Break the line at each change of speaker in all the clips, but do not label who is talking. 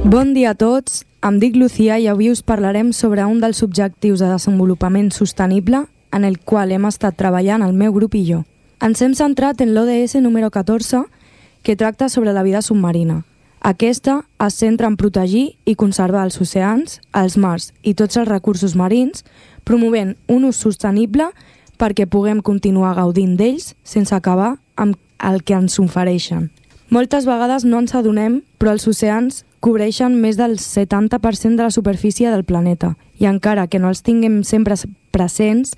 Bon dia a tots, em dic Lucía i avui us parlarem sobre un dels objectius de desenvolupament sostenible en el qual hem estat treballant el meu grup i jo. Ens hem centrat en l'ODS número 14, que tracta sobre la vida submarina. Aquesta es centra en protegir i conservar els oceans, els mars i tots els recursos marins, promovent un ús sostenible perquè puguem continuar gaudint d'ells sense acabar amb el que ens ofereixen. Moltes vegades no ens adonem, però els oceans cobreixen més del 70% de la superfície del planeta i encara que no els tinguem sempre presents,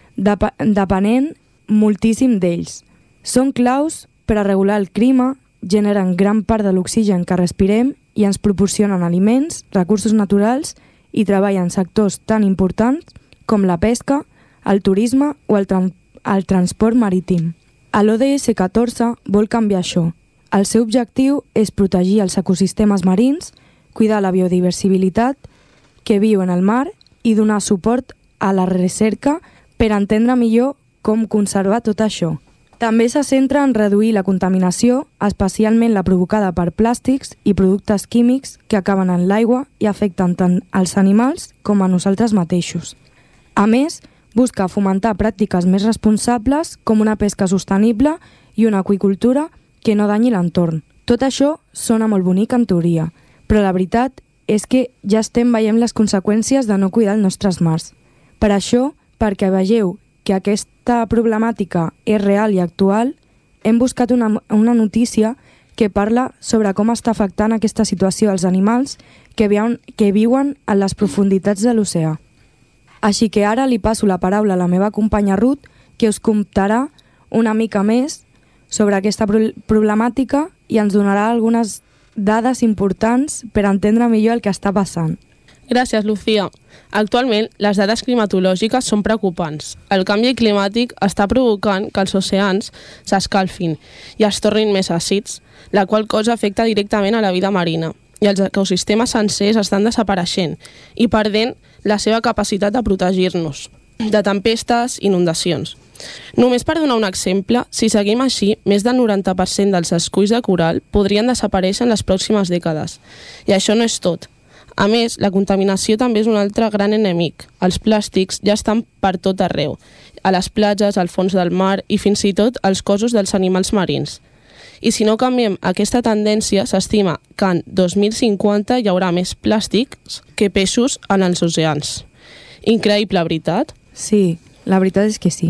depenent moltíssim d'ells. Són claus per a regular el clima, generen gran part de l'oxigen que respirem i ens proporcionen aliments, recursos naturals i treball en sectors tan importants com la pesca, el turisme o el transport marítim. L'ODS 14 vol canviar això. El seu objectiu és protegir els ecosistemes marins, cuidar la biodiversitat que viu en el mar i donar suport a la recerca per entendre millor com conservar tot això. També se centra en reduir la contaminació, especialment la provocada per plàstics i productes químics que acaben en l'aigua i afecten tant als animals com a nosaltres mateixos. A més, busca fomentar pràctiques més responsables com una pesca sostenible i una aqüicultura que no danyi l'entorn. Tot això sona molt bonic en teoria, però la veritat és que ja estem veient les conseqüències de no cuidar els nostres mars. Per això, perquè vegeu que aquesta problemàtica és real i actual, hem buscat una notícia que parla sobre com està afectant aquesta situació als animals que viuen a les profunditats de l'oceà. Així que ara li passo la paraula a la meva companya Ruth, que us contarà una mica més sobre aquesta problemàtica i ens donarà algunes dades importants per entendre millor el que està passant.
Gràcies, Lucía. Actualment, les dades climatològiques són preocupants. El canvi climàtic està provocant que els oceans s'escalfin i es tornin més àcids, la qual cosa afecta directament a la vida marina, i els ecosistemes sencers estan desapareixent i perdent la seva capacitat de protegir-nos de tempestes i inundacions. Només per donar un exemple, si seguim així, més del 90% dels esculls de coral podrien desaparèixer en les pròximes dècades. I això no és tot. A més, la contaminació també és un altre gran enemic. Els plàstics ja estan per tot arreu, a les platges, al fons del mar i fins i tot als cossos dels animals marins. I si no canviem aquesta tendència, s'estima que en 2050 hi haurà més plàstics que peixos en els oceans. Increïble, veritat?
Sí, la veritat és que sí.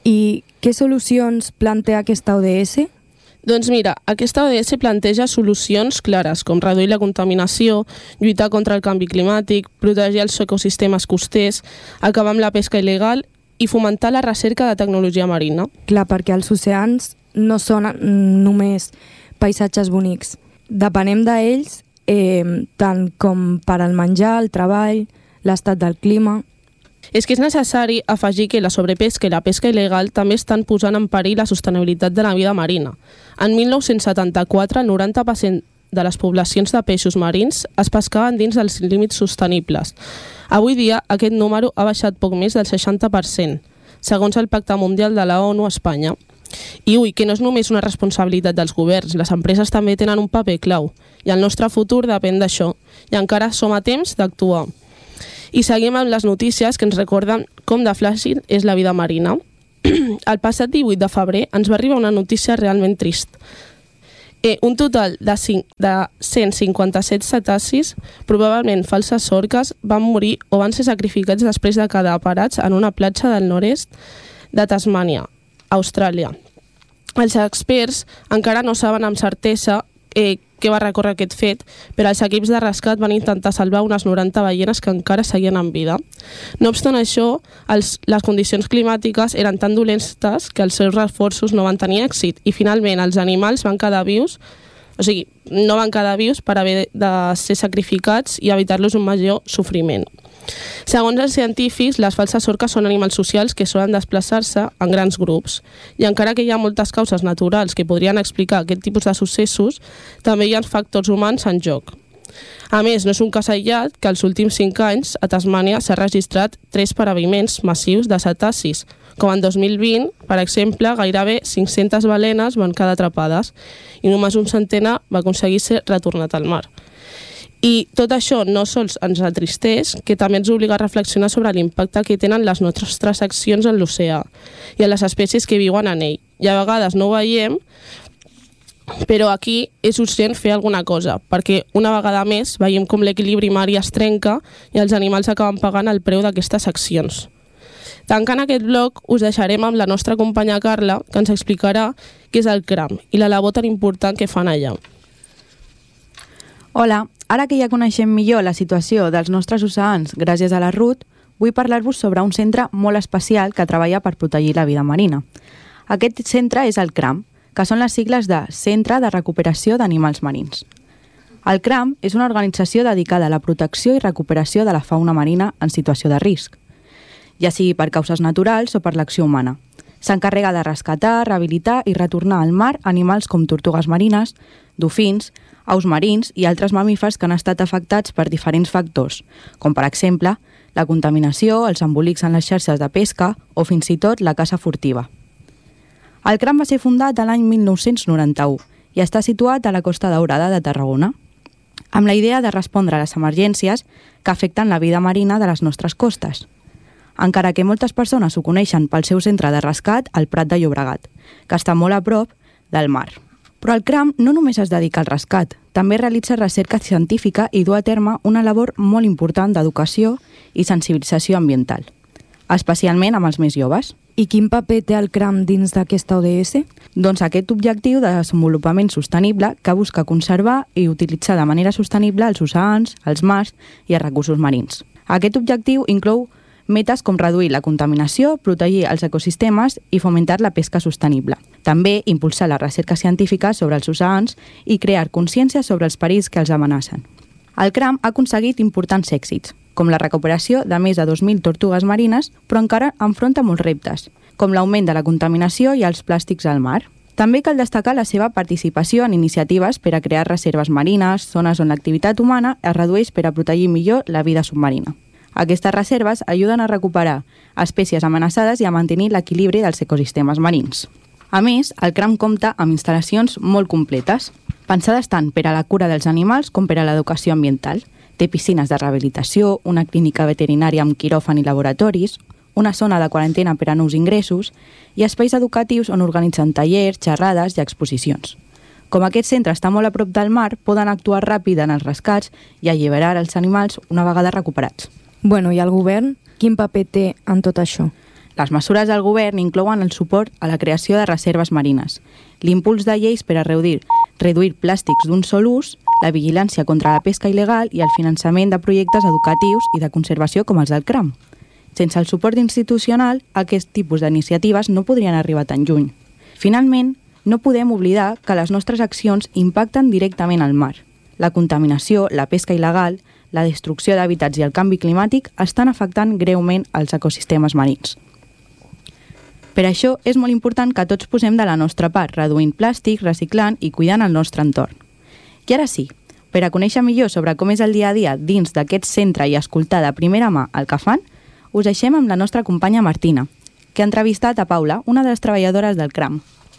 I què solucions plantea aquesta ODS?
Doncs mira, aquesta ODS planteja solucions clares, com reduir la contaminació, lluitar contra el canvi climàtic, protegir els ecosistemes costers, acabar amb la pesca il·legal i fomentar la recerca de tecnologia marina.
Clar, perquè els oceans no són només paisatges bonics. Depenem d'ells tant com per al menjar, el treball, l'estat del clima.
És que és necessari afegir que la sobrepesca i la pesca il·legal també estan posant en perill la sostenibilitat de la vida marina. En 1974, el 90% de les poblacions de peixos marins es pescaven dins dels límits sostenibles. Avui dia, aquest número ha baixat poc més del 60%, segons el Pacte Mundial de la ONU a Espanya. I que no és només una responsabilitat dels governs, les empreses també tenen un paper clau, i el nostre futur depèn d'això, i encara som a temps d'actuar. I seguim amb les notícies que ens recorden com de flàcil és la vida marina. El passat 18 de febrer ens va arribar una notícia realment trist. Un total de 157 cetacis, probablement falses orques, van morir o van ser sacrificats després de quedar parats en una platja del nord-est de Tasmània, Austràlia. Els experts encara no saben amb certesa què va recórrer aquest fet, però els equips de rescat van intentar salvar unes 90 ballenes que encara seguien en vida. No obstant això, les condicions climàtiques eren tan dolentes que els seus reforços no van tenir èxit i finalment els animals van quedar vius, no van quedar vius per haver de ser sacrificats i evitar-los un major sofriment. Segons els científics, les falses orques són animals socials que solen desplaçar-se en grans grups. I encara que hi ha moltes causes naturals que podrien explicar aquest tipus de successos, també hi ha factors humans en joc. A més, no és un cas aïllat que els últims 5 anys a Tasmània s'ha registrat 3 paraviments massius de cetacis, com en 2020, per exemple, gairebé 500 balenes van quedar atrapades i només un centenar va aconseguir ser retornat al mar. I tot això no sols ens atristeix, que també ens obliga a reflexionar sobre l'impacte que tenen les nostres accions en l'oceà i en les espècies que viuen en ell. I a vegades no ho veiem, però aquí és urgent fer alguna cosa, perquè una vegada més veiem com l'equilibri mari es trenca i els animals acaben pagant el preu d'aquestes accions. Tancant aquest bloc, us deixarem amb la nostra companya Carla, que ens explicarà què és el CRAM i la labor tan important que fan allà.
Hola, ara que ja coneixem millor la situació dels nostres oceans gràcies a la RUT, vull parlar-vos sobre un centre molt especial que treballa per protegir la vida marina. Aquest centre és el CRAM, que són les sigles de Centre de Recuperació d'Animals Marins. El CRAM és una organització dedicada a la protecció i recuperació de la fauna marina en situació de risc, ja sigui per causes naturals o per l'acció humana. S'encarrega de rescatar, rehabilitar i retornar al mar animals com tortugues marines, dofins, aus marins i altres mamífers que han estat afectats per diferents factors, com per exemple la contaminació, els embolics en les xarxes de pesca o fins i tot la caça furtiva. El CRAM va ser fundat l'any 1991 i està situat a la Costa Daurada de Tarragona, amb la idea de respondre a les emergències que afecten la vida marina de les nostres costes. Encara que moltes persones ho coneixen pel seu centre de rescat al Prat de Llobregat, que està molt a prop del mar. Però el CRAM no només es dedica al rescat, també realitza recerca científica i du a terme una labor molt important d'educació i sensibilització ambiental, especialment amb els més joves.
I quin paper té el CRAM dins d'aquesta ODS?
Doncs aquest objectiu de desenvolupament sostenible que busca conservar i utilitzar de manera sostenible els oceans, els mars i els recursos marins. Aquest objectiu inclou metes com reduir la contaminació, protegir els ecosistemes i fomentar la pesca sostenible. També impulsar la recerca científica sobre els oceans i crear consciència sobre els perills que els amenacen. El CRAM ha aconseguit importants èxits, com la recuperació de més de 2.000 tortugues marines, però encara enfronta molts reptes, com l'augment de la contaminació i els plàstics al mar. També cal destacar la seva participació en iniciatives per a crear reserves marines, zones on l'activitat humana es redueix per a protegir millor la vida submarina. Aquestes reserves ajuden a recuperar espècies amenaçades i a mantenir l'equilibri dels ecosistemes marins. A més, el CRAM compta amb instal·lacions molt completes, pensades tant per a la cura dels animals com per a l'educació ambiental. Té piscines de rehabilitació, una clínica veterinària amb quiròfan i laboratoris, una zona de quarantena per a nous ingressos i espais educatius on organitzen tallers, xerrades i exposicions. Com aquest centre està molt a prop del mar, poden actuar ràpid en els rescats i alliberar els animals una vegada recuperats.
Bueno, i el govern, quin paper té en tot això?
Les mesures del govern inclouen el suport a la creació de reserves marines, l'impuls de lleis per a reduir plàstics d'un sol ús, la vigilància contra la pesca il·legal i el finançament de projectes educatius i de conservació com els del CRAM. Sense el suport institucional, aquest tipus d'iniciatives no podrien arribar tan lluny. Finalment, no podem oblidar que les nostres accions impacten directament al mar. La contaminació, la pesca il·legal, la destrucció d'hàbitats i el canvi climàtic estan afectant greument els ecosistemes marins. Per això és molt important que tots posem de la nostra part, reduint plàstic, reciclant i cuidant el nostre entorn. I ara sí, per a conèixer millor sobre com és el dia a dia dins d'aquest centre i escoltar de primera mà el que fan, us deixem amb la nostra companya Martina, que ha entrevistat a Paula, una de les treballadores del CRAM.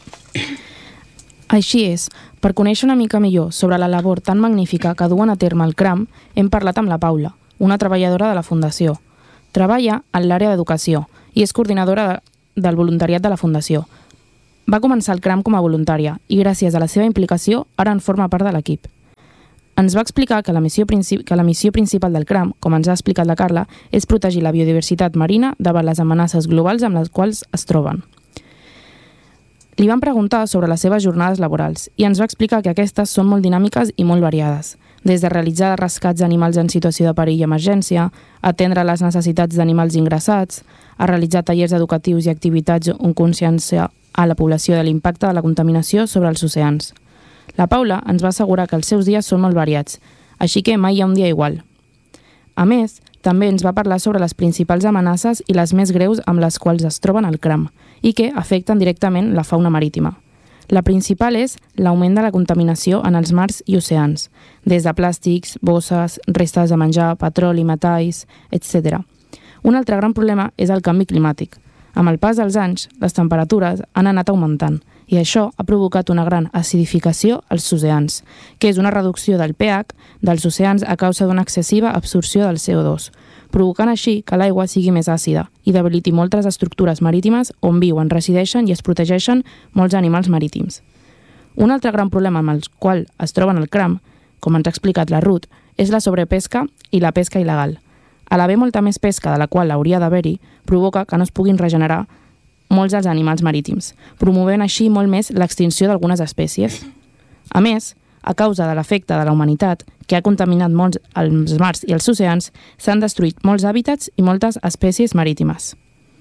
Així és, per conèixer una mica millor sobre la labor tan magnífica que duen a terme el CRAM, hem parlat amb la Paula, una treballadora de la Fundació. Treballa en l'àrea d'educació i és coordinadora del voluntariat de la Fundació. Va començar el CRAM com a voluntària i gràcies a la seva implicació ara en forma part de l'equip. Ens va explicar que la missió principal del CRAM, com ens ha explicat la Carla, és protegir la biodiversitat marina davant les amenaces globals amb les quals es troben. Li vam preguntar sobre les seves jornades laborals i ens va explicar que aquestes són molt dinàmiques i molt variades, des de realitzar rescats d'animals en situació de perill i emergència, atendre les necessitats d'animals ingressats, a realitzar tallers educatius i activitats on conscienciar a la població de l'impacte de la contaminació sobre els oceans. La Paula ens va assegurar que els seus dies són molt variats, així que mai hi ha un dia igual. A més, també ens va parlar sobre les principals amenaces i les més greus amb les quals es troben al CRAM i que afecten directament la fauna marítima. La principal és l'augment de la contaminació en els mars i oceans, des de plàstics, bosses, restes de menjar, petroli, metalls, etc. Un altre gran problema és el canvi climàtic. Amb el pas dels anys, les temperatures han anat augmentant i això ha provocat una gran acidificació als oceans, que és una reducció del pH dels oceans a causa d'una excessiva absorció del CO2, provocant així que l'aigua sigui més àcida i debiliti moltes estructures marítimes on viuen, resideixen i es protegeixen molts animals marítims. Un altre gran problema amb el qual es troben el cram, com ens ha explicat la Ruth, és la sobrepesca i la pesca il·legal. A l'haver molta més pesca de la qual hauria d'haver-hi, provoca que no es puguin regenerar molts dels animals marítims, promovent així molt més l'extinció d'algunes espècies. A més, a causa de l'efecte de la humanitat, que ha contaminat molts els mars i els oceans, s'han destruït molts hàbitats i moltes espècies marítimes.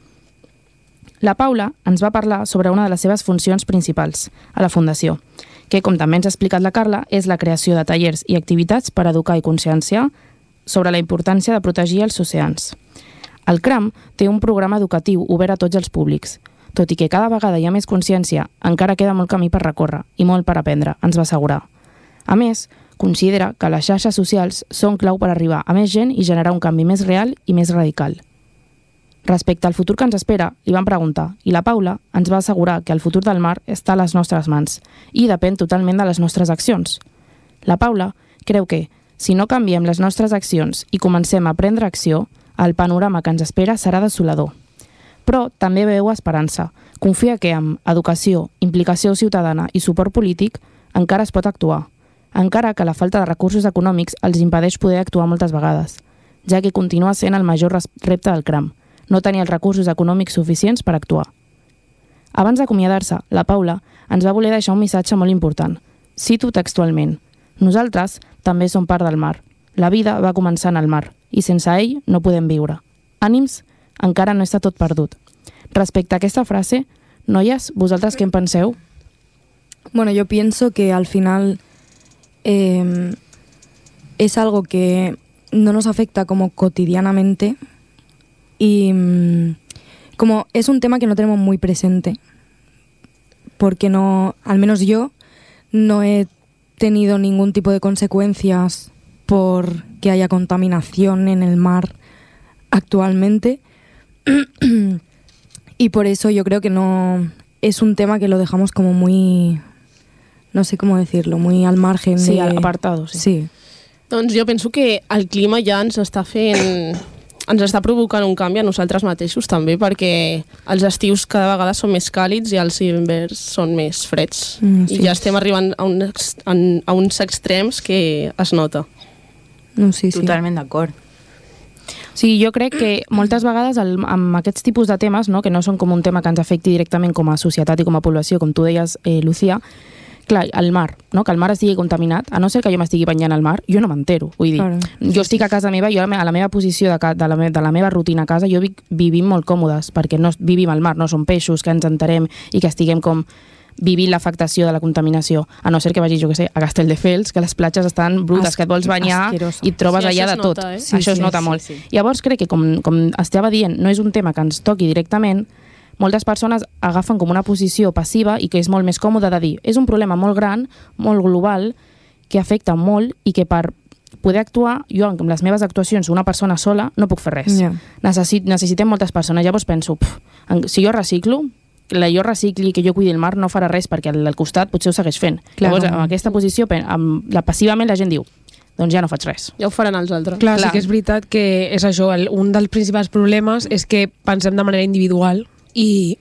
La Paula ens va parlar sobre una de les seves funcions principals a la Fundació, que, com també ens ha explicat la Carla, és la creació de tallers i activitats per educar i conscienciar sobre la importància de protegir els oceans. El CRAM té un programa educatiu obert a tots els públics. Tot i que cada vegada hi ha més consciència, encara queda molt camí per recórrer i molt per aprendre, ens va assegurar. A més, considera que les xarxes socials són clau per arribar a més gent i generar un canvi més real i més radical. Respecte al futur que ens espera, li vam preguntar, i la Paula ens va assegurar que el futur del mar està a les nostres mans i depèn totalment de les nostres accions. La Paula creu que, si no canviem les nostres accions i comencem a prendre acció, el panorama que ens espera serà desolador. Però també veu esperança. Confia que amb educació, implicació ciutadana i suport polític encara es pot actuar, encara que la falta de recursos econòmics els impedeix poder actuar moltes vegades, ja que continua sent el major repte del CRAM, no tenir els recursos econòmics suficients per actuar. Abans d'acomiadar-se, la Paula ens va voler deixar un missatge molt important. Cito textualment: nosaltres també som part del mar. La vida va començar en el mar i sense ell no podem viure. Ànims, encara no està tot perdut. Respecte a aquesta frase, noies, vosaltres què en penseu?
Bueno, yo pienso que al final es algo que no nos afecta como cotidianamente y como es un tema que no tenemos muy presente, porque no, al menos yo, no he tenido ningún tipo de consecuencias por que haya contaminación en el mar actualmente y por eso yo creo que no es un tema que lo dejamos como muy, no sé cómo decirlo, muy al margen.
Sí,
de...
apartado, sí.
Sí.
Doncs jo penso que el clima ja ens està provocant un canvi a nosaltres mateixos també, perquè els estius cada vegada són més càlids i els hiverns són més freds.
Sí.
I ja estem arribant a uns extrems que es nota.
No, sí.
Totalment d'acord.
Sí, jo crec que moltes vegades amb aquests tipus de temes, no, que no són com un tema que ens afecti directament com a societat i com a població, com tu deies, Lucía, clar, el mar, no? Que el mar estigui contaminat, a no ser que jo m'estigui banyant al mar, jo no m'entero, vull dir.
Claro.
Jo estic a casa meva, jo a la meva posició de la meva rutina a casa, jo vivim molt còmodes, perquè no vivim al mar, no som peixos que ens enterem i que estiguem com vivint l'afectació de la contaminació, a no ser que vagis, jo què sé, a Castelldefels, que les platges estan brutes, que et vols banyar i et trobes allà de tot. Això es nota molt. Sí. Llavors crec que, com estava dient, no és un tema que ens toqui directament, moltes persones agafen com una posició passiva i que és molt més còmode de dir és un problema molt gran, molt global, que afecta molt i que per poder actuar, jo amb les meves actuacions, una persona sola, no puc fer res.
Yeah.
Necessitem moltes persones. Llavors penso, si jo reciclo, jo recicli, que jo cuidi el mar, no farà res perquè al costat potser ho segueix fent.
Clar,
llavors, amb aquesta posició, passivament la gent diu doncs ja no faig res.
Ja ho faran els altres.
Clar, sí que és veritat que és això, un dels principals problemes és que pensem de manera individual i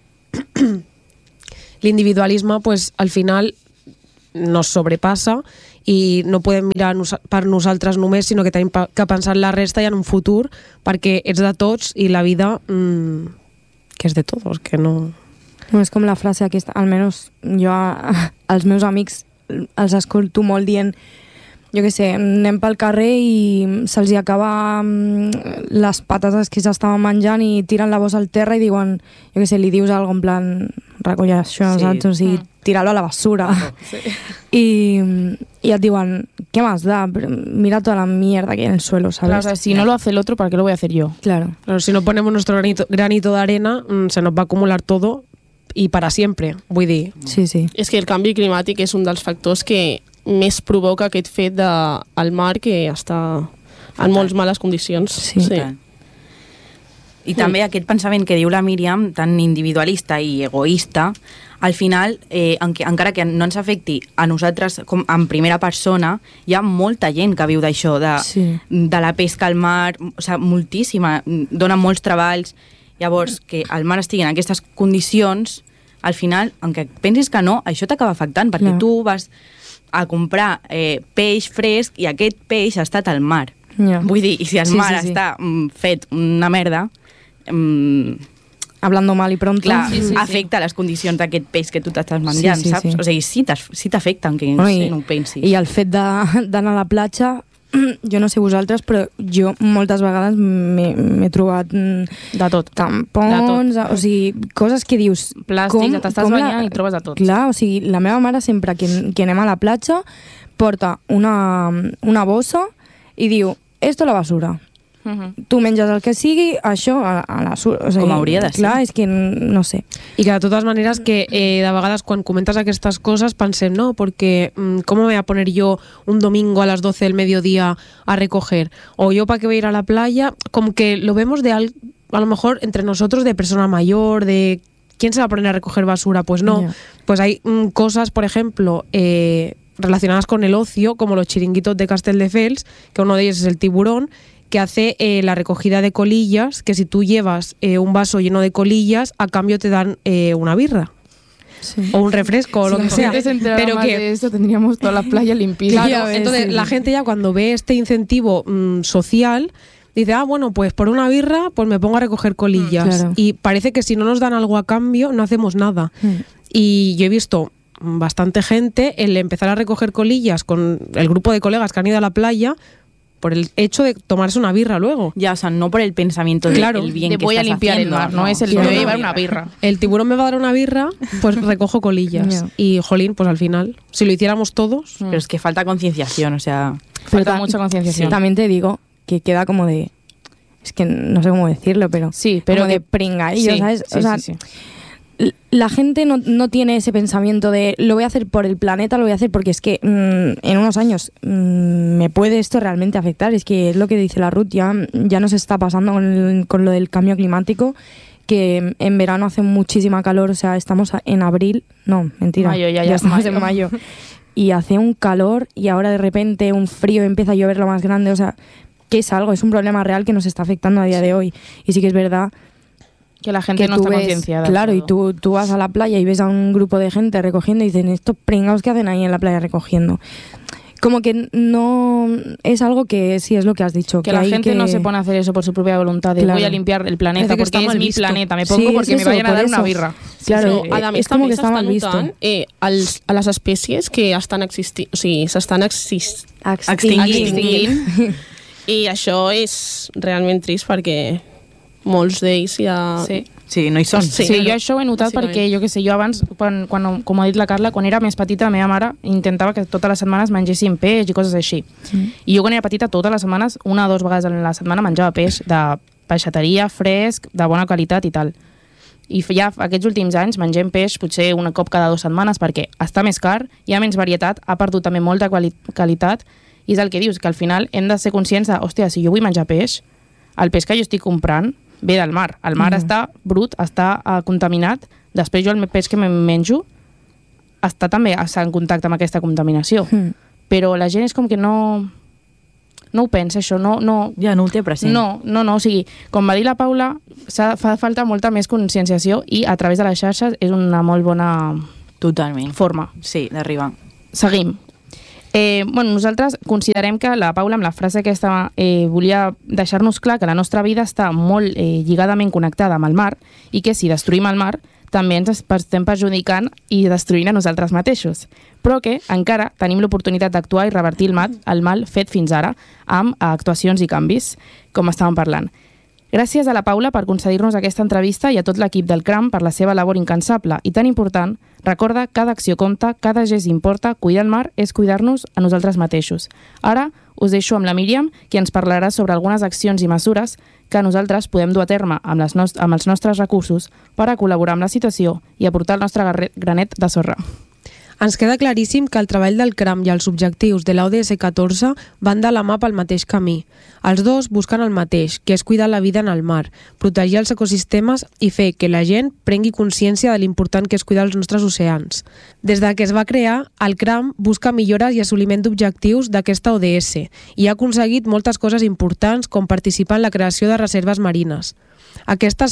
l'individualisme pues, al final nos sobrepassa i no podem mirar per nosaltres només, sinó que tenim que pensar en la resta i en un futur, perquè ets de tots i la vida que és de tots, que no...
No, és com la frase aquesta, almenys jo als meus amics els escolto molt dient, jo què sé, anem pel carrer i se'ls acaba les patates que s'estaven menjant i tiren la bossa al terra i diuen, jo què sé, li dius alguna cosa en plan recolla això, sí. Saps? O sigui, tira-lo a la basura. Sí. I et diuen, ¿qué más da? Mira toda la mierda que hay en el suelo, ¿sabes?
Claro, o sea, si no lo hace el otro, ¿para qué lo voy a hacer yo?
Claro.
Pero si no ponemos nuestro granito de arena, se nos va a acumular todo i para sempre, vull dir.
Sí, sí.
És que el canvi climàtic és un dels factors que més provoca aquest fet del mar que està en moltes males condicions.
Sí.
I també aquest pensament que diu la Míriam, tan individualista i egoista, al final, encara que no ens afecti a nosaltres com en primera persona, hi ha molta gent que viu d'això, de la pesca al mar, o sigui, moltíssima, dona molts treballs. Llavors, que el mar estigui en aquestes condicions, al final, encara pensis que no, això t'acaba afectant, perquè tu vas a comprar peix fresc i aquest peix ha estat al mar. Vull dir, i si el mar està fet una merda,
hablando mal y pronto,
clar, afecta les condicions d'aquest peix que tu t'estàs menjant, saps? O sigui, sí t'afecta, que no ho pensis.
I el fet d'anar a la platja, jo no sé vosaltres, però jo moltes vegades m'he trobat
de tot.
Tampons, o sigui, coses que dius...
Plàstics, t'estàs banyant i trobes de tot.
Clar, o sigui, la meva mare sempre que anem a la platja porta una bossa i diu, esto a la basura. Tu menges el que sigui, això a la... O sigui,
com hauria de ser.
Clar, és que no sé.
I que de totes maneres que de vegades quan comentes aquestes cosas pensem, no, porque ¿cómo me voy a poner yo un domingo a las 12 del mediodía a recoger? O yo para qué voy a ir a la playa, como que lo vemos a lo mejor entre nosotros de persona mayor, de ¿quién se va a poner a recoger basura? Pues no, pues hay cosas, por ejemplo, relacionadas con el ocio, como los chiringuitos de Castelldefels, que uno de ellos es el Tiburón, que hace la recogida de colillas, que si tú llevas un vaso lleno de colillas, a cambio te dan una birra. Sí. O un refresco, o lo que sea.
Pero que de esto tendríamos toda la playa limpia.
Claro, entonces la gente ya cuando ve este incentivo social, dice, bueno, pues por una birra pues me pongo a recoger colillas. Claro. Y parece que si no nos dan algo a cambio, no hacemos nada. Y yo he visto bastante gente el empezar a recoger colillas con el grupo de colegas que han ido a la playa por el hecho de tomarse una birra luego.
Ya, o sea, no por el pensamiento del bien que
voy
estás
a limpiar
haciendo,
el mar, no es el voy a llevar una birra.
El tiburón me va a dar una birra, pues recojo colillas. Y, jolín, pues al final, si lo hiciéramos todos...
Pero es que falta concienciación, o sea...
Falta mucha concienciación.
Sí. También te digo que queda como de... Es que no sé cómo decirlo, pero...
Sí, pero
como de pringaillo, ¿sabes?
Sí,
o sea, la gente no tiene ese pensamiento de lo voy a hacer por el planeta, lo voy a hacer porque es que en unos años me puede esto realmente afectar. Es que es lo que dice la Ruth, ya nos está pasando con lo del cambio climático, que en verano hace muchísima calor, o sea, estamos en abril, no, mentira,
mayo, ya
estamos en mayo, y hace un calor y ahora de repente un frío, empieza a llover lo más grande, o sea, que es un problema real que nos está afectando a día de hoy. Y sí que es verdad
que la gente no está concienciada.
Claro, y tú vas a la playa y ves a un grupo de gente recogiendo y dicen, estos pringados que hacen ahí en la playa recogiendo. Como que no es algo que sí es lo que has dicho.
Que la gente no se pone a hacer eso por su propia voluntad, de voy a limpiar el planeta porque es mi planeta, me pongo porque me vayan a dar una birra.
Claro,
és com que està notant a les espècies que estan existint, o sigui, s'estan extingint. I això és realment trist perquè molts d'ells ja...
Sí, no hi són.
Sí, jo això ho he notat perquè, jo què sé, jo abans, quan, com ha dit la Carla, quan era més petita, la meva mare intentava que totes les setmanes mengessin peix i coses així. I jo quan era petita, totes les setmanes, 1 o 2 vegades a la setmana menjava peix de peixateria, fresc, de bona qualitat i tal. I ja aquests últims anys mengem peix potser un cop cada 2 setmanes perquè està més car, hi ha menys varietat, ha perdut també molta qualitat, i és el que dius, que al final hem de ser conscients de, hòstia, si jo vull menjar peix, el peix que jo estic comprant ve del mar. El mar està brut, està contaminat. Després jo el peix que me menjo està també en contacte amb aquesta contaminació. Però la gent és com que no ho pensa, això.
Ja no ho té present.
No, o sigui, com va dir la Paula, fa falta molta més conscienciació i a través de les xarxes és una molt bona forma.
Sí, d'arribar.
Seguim. Nosaltres considerem que la Paula, amb la frase aquesta, volia deixar-nos clar que la nostra vida està molt lligadament connectada amb el mar i que si destruïm el mar també ens estem perjudicant i destruint a nosaltres mateixos. Però que encara tenim l'oportunitat d'actuar i revertir el mal fet fins ara amb actuacions i canvis, com estàvem parlant. Gràcies a la Paula per concedir-nos aquesta entrevista i a tot l'equip del CRAM per la seva labor incansable i tan important. Recorda, cada acció compta, cada gest importa, cuidar el mar és cuidar-nos a nosaltres mateixos. Ara us deixo amb la Míriam, qui ens parlarà sobre algunes accions i mesures que nosaltres podem dur a terme amb els nostres recursos per a col·laborar amb la situació i aportar el nostre granet de sorra.
Ens queda claríssim que el treball del CRAM i els objectius de la ODS 14 van de la mà pel mateix camí. Els dos busquen el mateix, que és cuidar la vida en el mar, protegir els ecosistemes i fer que la gent prengui consciència de l'important que és cuidar els nostres oceans. Des de que es va crear, el CRAM busca millores i assoliment d'objectius d'aquesta ODS i ha aconseguit moltes coses importants com participar en la creació de reserves marines. Aquests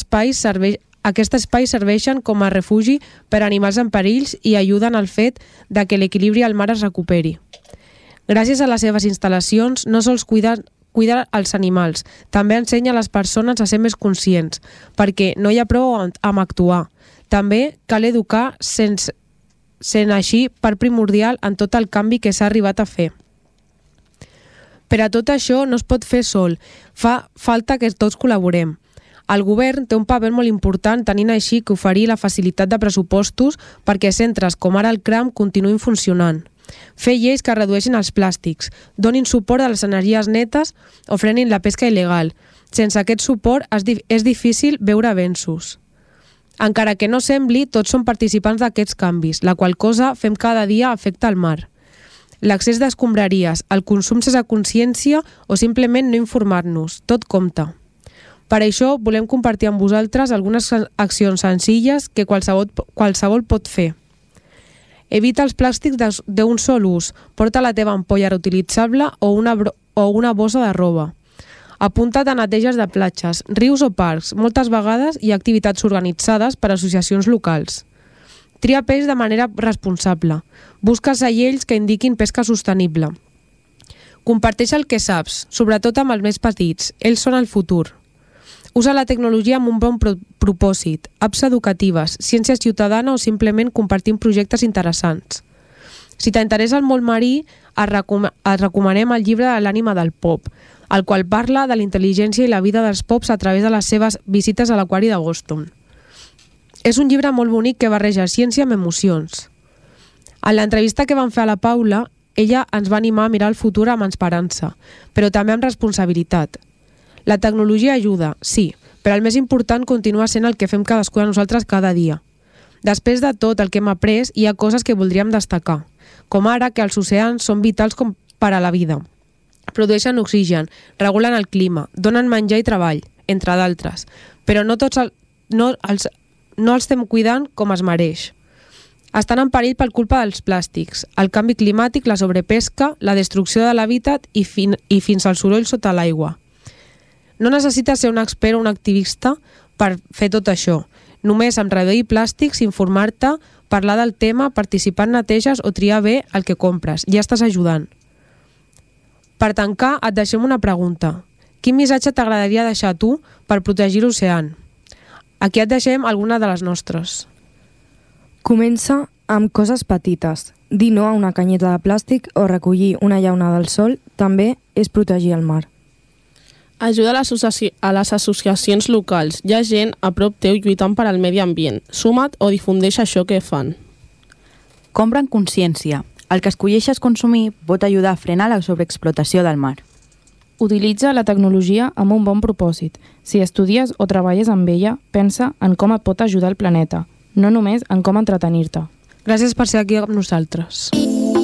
espais serveixen com a refugi per a animals en perills i ajuden al fet de que l'equilibri al mar es recuperi. Gràcies a les seves instal·lacions, no sols cuida els animals, també ensenya a les persones a ser més conscients, perquè no hi ha prou amb actuar. També cal educar sent així part primordial en tot el canvi que s'ha arribat a fer. Per a tot això no es pot fer sol, fa falta que tots col·laborem. El govern té un paper molt important tenint així que oferir la facilitat de pressupostos perquè centres com ara el CRAM continuïn funcionant. Fer lleis que redueixin els plàstics, donin suport a les energies netes o frenin la pesca il·legal. Sense aquest suport és difícil veure avenços. Encara que no sembli, tots som participants d'aquests canvis, la qual cosa fem cada dia afecta al mar. L'accés d'escombraries, el consum sense consciència o simplement no informar-nos, tot compta. Per això volem compartir amb vosaltres algunes accions senzilles que qualsevol pot fer. Evita els plàstics d'un sol ús, porta la teva ampolla reutilitzable o una bossa de roba. Apunta't a neteges de platges, rius o parcs, moltes vegades hi ha activitats organitzades per associacions locals. Tria peix de manera responsable. Busca segells que indiquin pesca sostenible. Comparteix el que saps, sobretot amb els més petits. Ells són el futur. Usa la tecnologia amb un bon propòsit, apps educatives, ciència ciutadana o simplement compartint projectes interessants. Si t'interessa el món marí, et recomanem el llibre de l'ànima del pop, el qual parla de la intel·ligència i la vida dels pops a través de les seves visites a l'aquari de Boston. És un llibre molt bonic que barreja ciència amb emocions. En l'entrevista que vam fer a la Paula, ella ens va animar a mirar el futur amb esperança, però també amb responsabilitat. La tecnologia ajuda, sí, però el més important continua sent el que fem cadascú de nosaltres cada dia. Després de tot el que hem après, hi ha coses que voldríem destacar, com ara que els oceans són vitals per a la vida. Produeixen oxigen, regulen el clima, donen menjar i treball, entre d'altres, però no els estem cuidant com es mereix. Estan en perill per culpa dels plàstics, el canvi climàtic, la sobrepesca, la destrucció de l'hàbitat i fins al soroll sota l'aigua. No necessites ser un expert o un activista per fer tot això. Només amb reduir plàstics, informar-te, parlar del tema, participar en neteges o triar bé el que compres. Ja estàs ajudant. Per tancar, et deixem una pregunta. Quin missatge t'agradaria deixar a tu per protegir l'oceà? Aquí et deixem alguna de les nostres.
Comença amb coses petites. Dir no a una canyeta de plàstic o recollir una llauna del sol també és protegir el mar.
Ajuda a les associacions locals. Hi ha gent a prop teu lluitant per al medi ambient. Suma't o difundeix això que fan.
Compra en consciència. El que escolleixes consumir pot ajudar a frenar la sobreexplotació del mar.
Utilitza la tecnologia amb un bon propòsit. Si estudies o treballes amb ella, pensa en com et pot ajudar el planeta, no només en com entretenir-te.
Gràcies per ser aquí amb nosaltres.